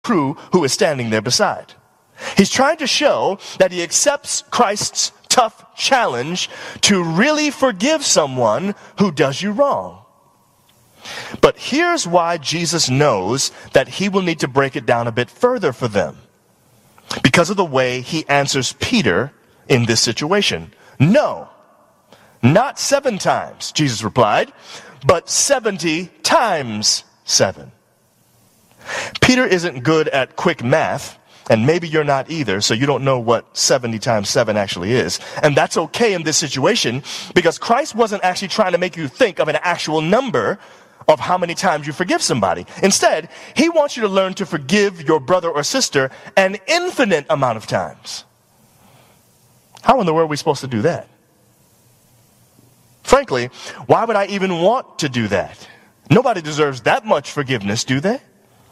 crew who is standing there beside. He's trying to show that he accepts Christ's tough challenge to really forgive someone who does you wrong. But here's why Jesus knows that he will need to break it down a bit further for them. Because of the way he answers Peter in this situation. No, not 7 times, Jesus replied, but 70 times 7. Peter isn't good at quick math, and maybe you're not either, so you don't know what 70 times 7 actually is. And that's okay in this situation, because Christ wasn't actually trying to make you think of an actual number of how many times you forgive somebody. Instead, he wants you to learn to forgive your brother or sister an infinite amount of times. How in the world are we supposed to do that? Frankly, why would I even want to do that? Nobody deserves that much forgiveness, do they?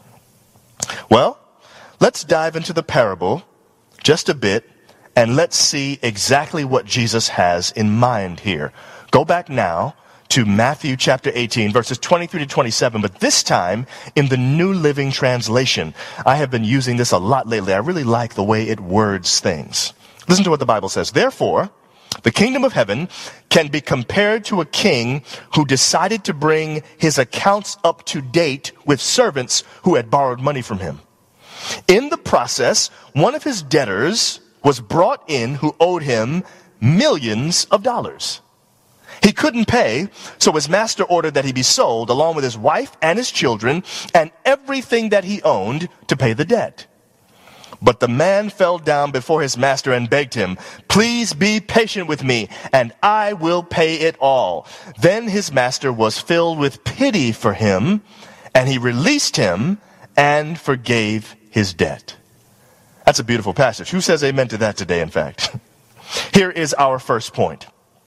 Well, let's dive into the parable just a bit, and let's see exactly what Jesus has in mind here. Go back now to Matthew chapter 18, verses 23 to 27, but this time in the New Living Translation. I have been using this a lot lately. I really like the way it words things. Listen to what the Bible says. Therefore, the kingdom of heaven can be compared to a king who decided to bring his accounts up to date with servants who had borrowed money from him. In the process, one of his debtors was brought in who owed him millions of dollars. He couldn't pay, so his master ordered that he be sold along with his wife and his children and everything that he owned to pay the debt. But the man fell down before his master and begged him, "Please be patient with me, and I will pay it all." Then his master was filled with pity for him, and he released him and forgave his debt. That's a beautiful passage. Who says amen to that today, in fact? Here is our first point.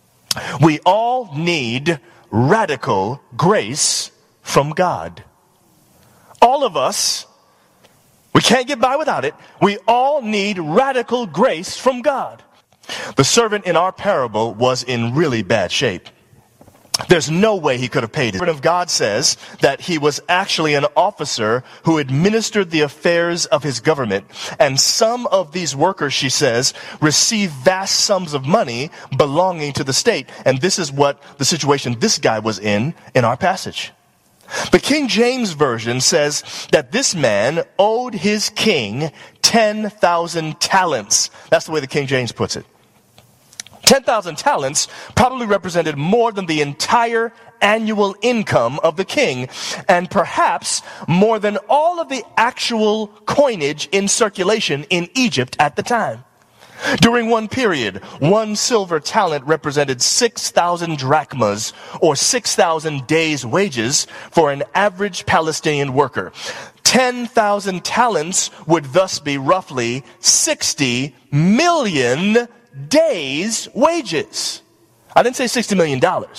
We all need radical grace from God. All of us. We can't get by without it. We all need radical grace from God. The servant in our parable was in really bad shape. There's no way he could have paid it. The Word of God says that he was actually an officer who administered the affairs of his government. And some of these workers, she says, received vast sums of money belonging to the state. And this is what the situation this guy was in our passage. The King James Version says that this man owed his king 10,000 talents. That's the way the King James puts it. 10,000 talents probably represented more than the entire annual income of the king, and perhaps more than all of the actual coinage in circulation in Egypt at the time. During one period, 1 silver talent represented 6,000 drachmas, or 6,000 days' wages for an average Palestinian worker. 10,000 talents would thus be roughly 60 million days' wages. I didn't say $60 million.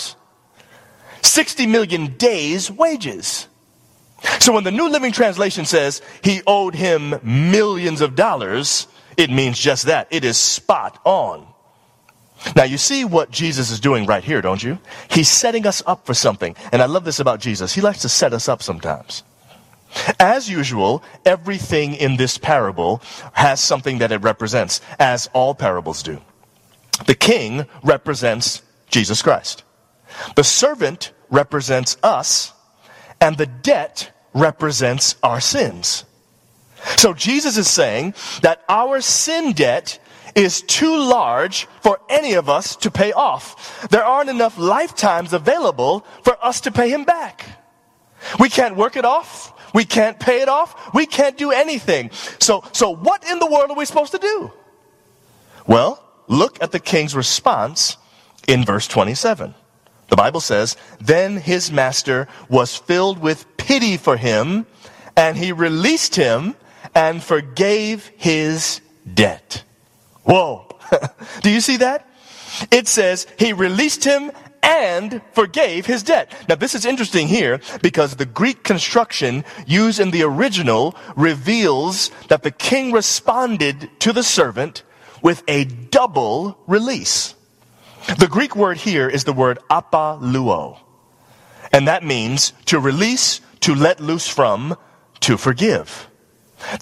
60 million days' wages. So when the New Living Translation says he owed him millions of dollars, it means just that. It is spot on. Now you see what Jesus is doing right here, don't you? He's setting us up for something. And I love this about Jesus. He likes to set us up sometimes. As usual, everything in this parable has something that it represents, as all parables do. The king represents Jesus Christ. The servant represents us, and the debt represents our sins. So Jesus is saying that our sin debt is too large for any of us to pay off. There aren't enough lifetimes available for us to pay him back. We can't work it off. We can't pay it off. We can't do anything. So what in the world are we supposed to do? Well, look at the king's response in verse 27. The Bible says, "Then his master was filled with pity for him, and he released him and forgave his debt." Whoa. Do you see that? It says he released him and forgave his debt. Now this is interesting here because the Greek construction used in the original reveals that the king responded to the servant with a double release. The Greek word here is the word apaluo. And that means to release, to let loose from, to forgive.